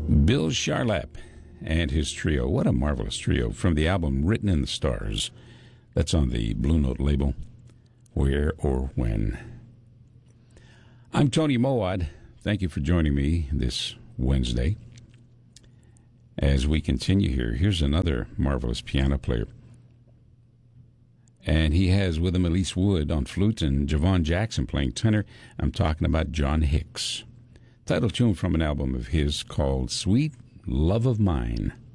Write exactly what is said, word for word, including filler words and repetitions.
Bill Charlap and his trio. What a marvelous trio from the album Written in the Stars. That's on the Blue Note label. Where or When. I'm Tony Mowat. Thank you for joining me this Wednesday. As we continue here, here's another marvelous piano player. And he has with him Elise Wood on flute and Javon Jackson playing tenor. I'm talking about John Hicks. Title tune from an album of his called Sweet Love of Mine.